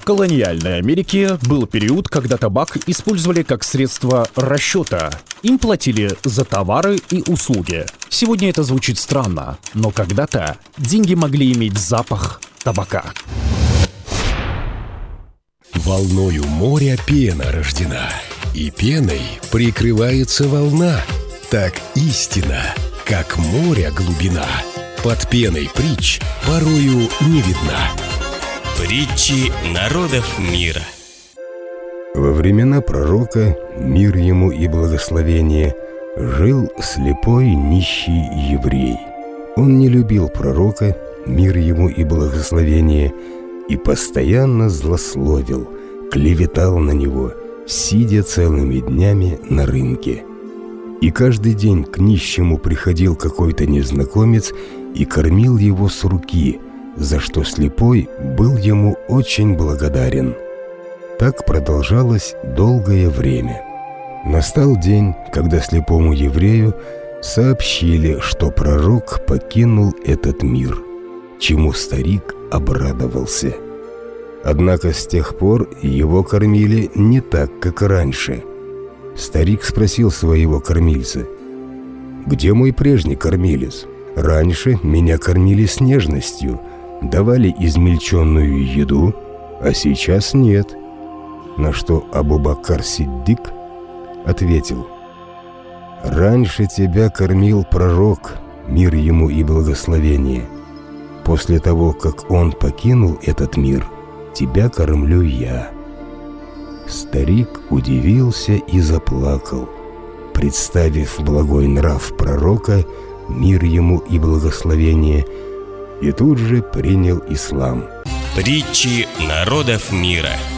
колониальной Америке был период, когда табак использовали как средство расчета. Им платили за товары и услуги. Сегодня это звучит странно, но когда-то деньги могли иметь запах табака. Волною моря пена рождена, и пеной прикрывается волна. Так истина, как моря глубина, под пеной притч порою не видна. Притчи народов мира. Во времена пророка, мир ему и благословение, жил слепой нищий еврей. Он не любил пророка, мир ему и благословение, и постоянно злословил, клеветал на него, сидя целыми днями на рынке. И каждый день к нищему приходил какой-то незнакомец и кормил его с руки, за что слепой был ему очень благодарен. Так продолжалось долгое время. Настал день, когда слепому еврею сообщили, что пророк покинул этот мир, чему старик обрадовался. Однако с тех пор его кормили не так, как раньше. Старик спросил своего кормильца: «Где мой прежний кормилец? Раньше меня кормили с нежностью, давали измельченную еду, а сейчас нет». На что Абу-Бакр Сиддик ответил: «Раньше тебя кормил пророк, мир ему и благословение. После того, как он покинул этот мир, тебя кормлю я». Старик удивился и заплакал, представив благой нрав пророка, мир ему и благословение, и тут же принял ислам. Притчи народов мира.